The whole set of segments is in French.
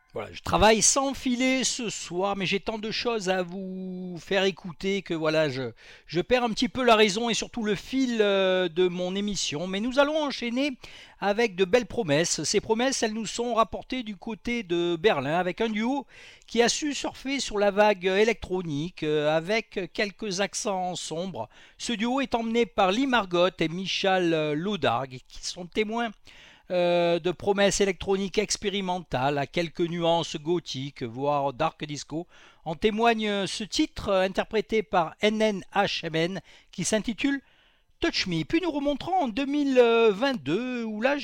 Voilà, je travaille sans filet ce soir, mais j'ai tant de choses à vous faire écouter que voilà, je perds un petit peu la raison et surtout le fil de mon émission. Mais nous allons enchaîner avec de belles promesses. Ces promesses, elles nous sont rapportées du côté de Berlin avec un duo qui a su surfer sur la vague électronique avec quelques accents sombres. Ce duo est emmené par Lee Margot et Michal Laudargue qui sont témoins de promesses électroniques expérimentales à quelques nuances gothiques, voire dark disco. En témoigne ce titre interprété par NNHMN qui s'intitule Touch Me. Puis nous remonterons en 2022 où là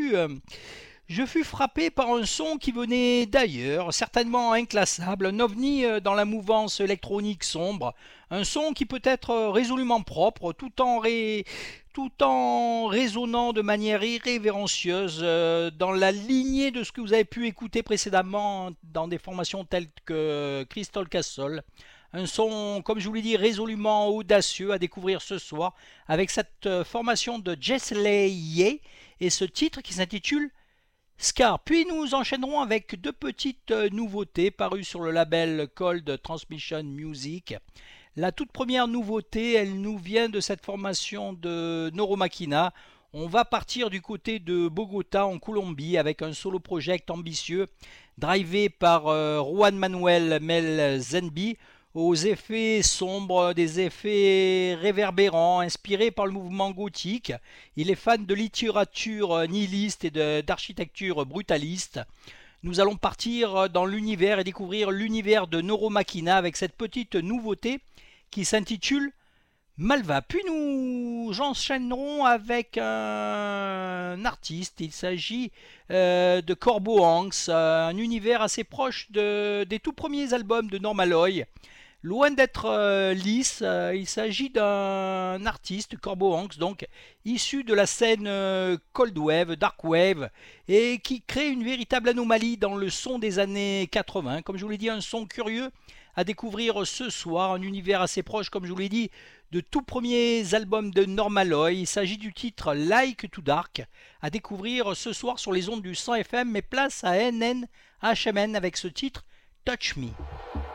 je fus frappé par un son qui venait d'ailleurs, certainement inclassable, un ovni dans la mouvance électronique sombre, un son qui peut être résolument propre tout en résonnant de manière irrévérencieuse dans la lignée de ce que vous avez pu écouter précédemment dans des formations telles que Crystal Castle. Un son, comme je vous l'ai dit, résolument audacieux à découvrir ce soir avec cette formation de Jessley Ye et ce titre qui s'intitule Scar. Puis nous enchaînerons avec deux petites nouveautés parues sur le label Cold Transmission Music. La toute première nouveauté, elle nous vient de cette formation de Neuromakina. On va partir du côté de Bogota en Colombie avec un solo project ambitieux drivé par Juan Manuel Mel Zenbi aux effets sombres, des effets réverbérants inspirés par le mouvement gothique. Il est fan de littérature nihiliste et d'architecture brutaliste. Nous allons partir dans l'univers et découvrir l'univers de Neuromakina avec cette petite nouveauté qui s'intitule Malva. Puis nous enchaînerons avec un artiste. Il s'agit de Corbeau Hanks, un univers assez proche des tout premiers albums de Normaloy. Loin d'être lisse, il s'agit d'un artiste, Corbeau Hanks, donc issu de la scène Cold Wave, Dark Wave, et qui crée une véritable anomalie dans le son des années 80. Comme je vous l'ai dit, un son curieux à découvrir ce soir, un univers assez proche, comme je vous l'ai dit, de tout premiers albums de Normaloy. Il s'agit du titre Like to Dark, à découvrir ce soir sur les ondes du 100 FM, mais place à NNHMN avec ce titre Touch Me.